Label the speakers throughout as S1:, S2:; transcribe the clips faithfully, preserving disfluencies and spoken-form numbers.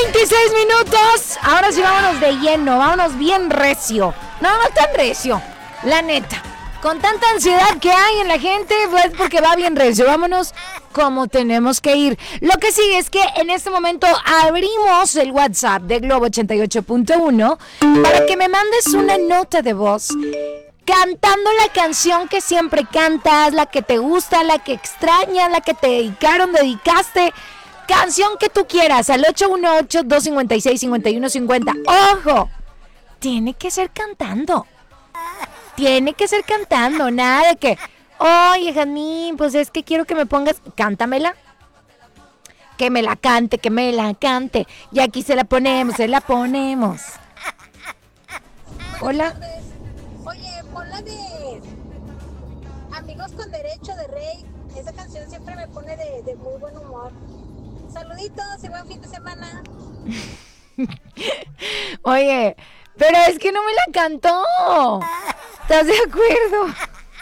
S1: veintiséis minutos. Ahora sí, vámonos de lleno. Vámonos bien recio. No, no tan recio. La neta. Con tanta ansiedad que hay en la gente, pues porque va bien recio. Vámonos como tenemos que ir. Lo que sigue es que en este momento abrimos el WhatsApp de Globo ochenta y ocho punto uno para que me mandes una nota de voz cantando la canción que siempre cantas, la que te gusta, la que extrañas, la que te dedicaron, dedicaste. Canción que tú quieras al ocho uno ocho, dos cinco seis, cinco uno cinco cero. ¡Ojo! Tiene que ser cantando. Tiene que ser cantando, nada de que, oye, Jazmín, pues es que quiero que me pongas, cántamela. Que me la cante, que me la cante. Y aquí se la ponemos, se la ponemos. Hola.
S2: Oye, pon la de Amigos con Derecho de Rey. Esa canción siempre me pone de, de muy buen humor. Saluditos y buen fin de semana.
S1: Oye, pero es que no me la cantó. ¿Estás de acuerdo?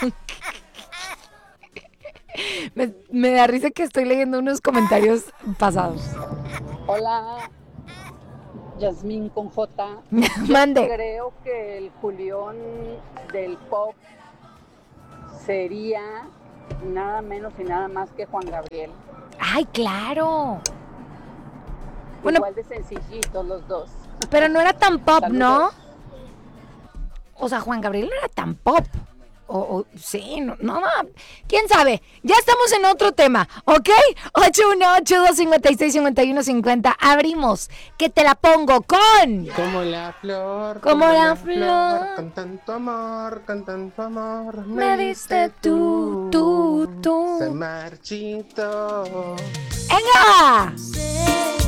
S1: me, me da risa que estoy leyendo unos comentarios pasados.
S3: Hola, Yasmín con J.
S1: Mande.
S3: Creo que el Julián del pop sería nada menos y nada más que Juan Gabriel.
S1: ¡Ay, claro!
S3: Igual
S1: Bueno,
S3: de sencillitos los dos.
S1: pero no era tan pop,
S3: Saludos.
S1: ¿no? O sea, Juan Gabriel no era tan pop. O, o sí, no, no, no, quién sabe. Ya estamos en otro tema, ¿ok? ocho uno ocho, dos cinco seis, cinco uno cinco cero. Abrimos, que te la pongo con...
S4: Como la flor,
S1: Como la flor.
S4: con tanto amor, con tanto amor,
S1: Me diste tú, tú, tú.
S4: se marchitó.
S1: ¡Venga!